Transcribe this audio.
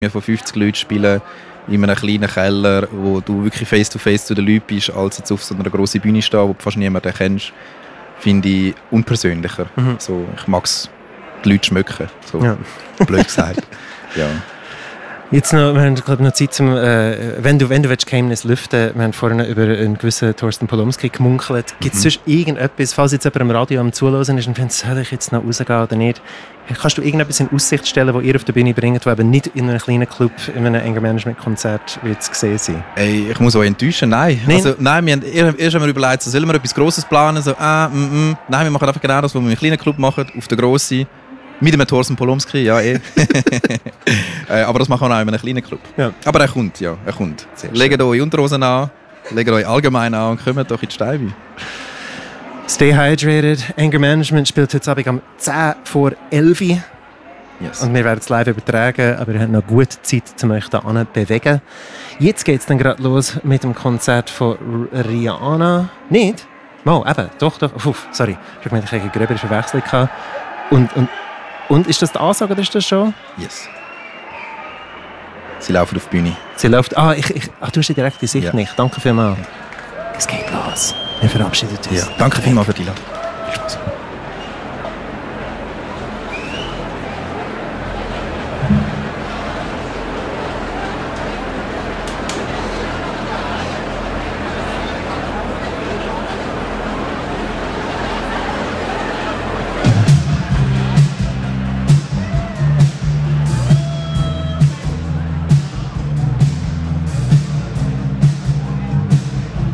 von 50 Leuten spielen in einem kleinen Keller, wo du wirklich face-to-face zu den Leuten bist, als jetzt auf so einer grossen Bühne stehen, wo du fast niemanden kennst, finde ich unpersönlicher. So, ich mag es, die Leute schmücken, so blöd gesagt. Ja. Jetzt noch, wir haben glaube noch Zeit zum, wenn du Geheimnis lüften, wir haben vorhin über einen gewissen Thorsten Polomski gemunkelt. Gibt es sonst irgendetwas, falls jetzt jemand am Radio am Zuhören ist und findet, soll ich jetzt noch rausgehen oder nicht? Kannst du irgendetwas in Aussicht stellen, das ihr auf der Bühne bringt, das eben nicht in einem kleinen Club, in einem Anger-Management-Konzert wird zu sehen sein? Ey, ich muss euch enttäuschen, nein. Also, nein, wir haben erst einmal überlegt, sollen wir etwas Grosses planen? So, nein, wir machen einfach genau das, was wir im kleinen Club machen, auf der grossen. Mit dem Thorsten Polomski, ja aber das machen wir auch in einem kleinen Club. Ja. Aber er kommt. Legt euch Unterhosen an, legt euch allgemein an und kommt doch in die Steibe. Stay hydrated. Anger Management spielt heute Abend um 10 vor 11 Uhr. Yes. Und wir werden es live übertragen, aber ihr habt noch gute Zeit, um euch da hin bewegen. Jetzt geht es dann gerade los mit dem Konzert von Rihanna. Nicht? Oh, eben, doch. Sorry, ich habe eine gröbere Verwechslung gehabt. Und ist das die Ansage oder ist das schon? Yes. Sie laufen auf die Bühne. Sie läuft. Du hast die direkte Sicht nicht. Danke vielmals. Es geht los. Wir verabschieden uns. Ja. Danke vielmals für die Einladung. Viel Spaß.